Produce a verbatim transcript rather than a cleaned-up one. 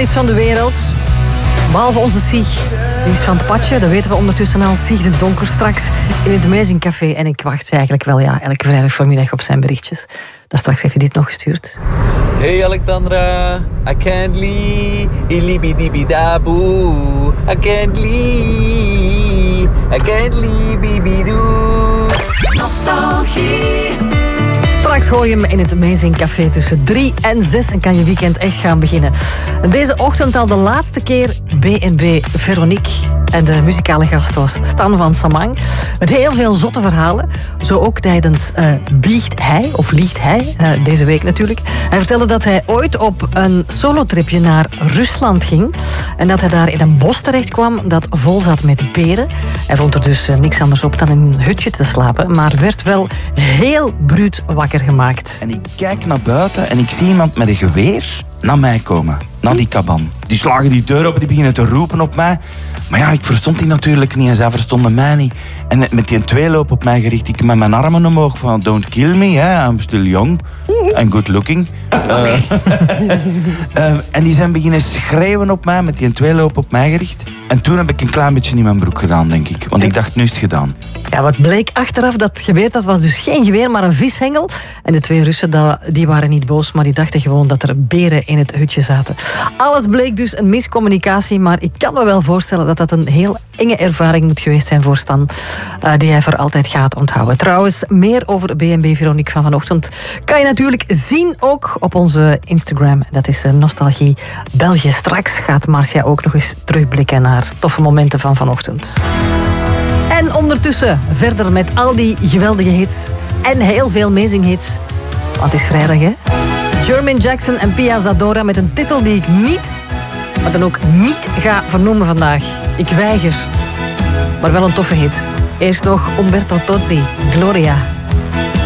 is van de wereld. Behalve onze Sieg. Die is van het padje, dat weten we ondertussen al. Sieg de Donker straks in het Amazing Café. En ik wacht eigenlijk wel, ja, elke vrijdag vanmiddag op zijn berichtjes. Daar straks heeft hij dit nog gestuurd. Hey Alexandra, I can't leave, illibidibidaboe. I can't leave, I can't leave, bibidoo. Nostalgie. Straks hoor je hem in het Amazing Café tussen drie en zes en kan je weekend echt gaan beginnen. Deze ochtend al de laatste keer B en B Veronique. En de muzikale gast was Stan van Samang. Met heel veel zotte verhalen. Zo ook tijdens uh, Biegt Hij, of Liegt Hij, uh, deze week natuurlijk. Hij vertelde dat hij ooit op een solotripje naar Rusland ging. En dat hij daar in een bos terecht kwam dat vol zat met beren. Hij vond er dus uh, niks anders op dan in een hutje te slapen. Maar werd wel heel bruut wakker gemaakt. En ik kijk naar buiten en ik zie iemand met een geweer naar mij komen. Naar die kaban. Die slagen die deur open, die beginnen te roepen op mij. Maar ja, ik verstond die natuurlijk niet en zij verstonden mij niet. En met die tweeloop op mij gericht, ik met mijn armen omhoog van don't kill me, hè. I'm still young and good looking. Uh, uh, en die zijn beginnen schreeuwen op mij, met die tweeloop op mij gericht. En toen heb ik een klein beetje in mijn broek gedaan, denk ik. Want ik dacht, nu is het gedaan. Ja, wat bleek achteraf, dat geweer, dat was dus geen geweer, maar een vishengel. En de twee Russen, die waren niet boos, maar die dachten gewoon dat er beren in het hutje zaten. Alles bleek dus een miscommunicatie, maar ik kan me wel voorstellen dat dat een heel enge ervaring moet geweest zijn voor Stan, uh, die hij voor altijd gaat onthouden. Trouwens, meer over B en B Veronique van vanochtend kan je natuurlijk zien ook op onze Instagram. Dat is Nostalgie België. Straks gaat Marcia ook nog eens terugblikken naar toffe momenten van vanochtend. En ondertussen verder met al die geweldige hits en heel veel amazing hits. Want het is vrijdag, hè? Jermaine Jackson en Pia Zadora met een titel die ik niet, maar dan ook niet ga vernoemen vandaag. Ik weiger. Maar wel een toffe hit. Eerst nog Umberto Tozzi, Gloria.